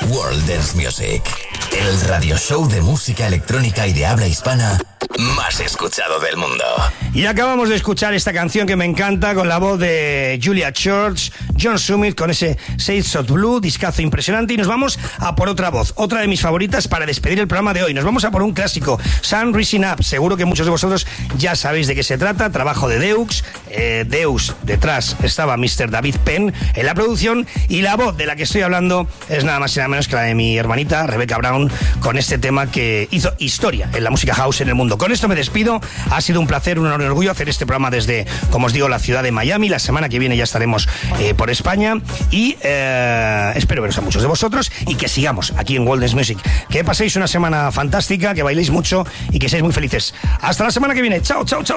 World Dance Music, el radio show de música electrónica y de habla hispana más escuchado del mundo. Y acabamos de escuchar esta canción que me encanta, con la voz de Julia Church, John Summit, con ese Shades of Blue, discazo impresionante. Y nos vamos a por otra voz, otra de mis favoritas para despedir el programa de hoy. Nos vamos a por un clásico, Sun Rising Up. Seguro que muchos de vosotros ya sabéis de qué se trata. Trabajo de Deux. Deux, detrás estaba Mr. David Penn en la producción, y la voz de la que estoy hablando es nada más y nada menos que la de mi hermanita Rebecca Brown, con este tema que hizo historia en la música house en el mundo. Con esto me despido. Ha sido un placer, un honor y un orgullo hacer este programa desde, como os digo, la ciudad de Miami. La semana que viene ya estaremos por España, y espero veros a muchos de vosotros y que sigamos aquí en World Dance Music. Que paséis una semana fantástica, que bailéis mucho y que seáis muy felices. Hasta la semana que viene. Chao, chao, chao.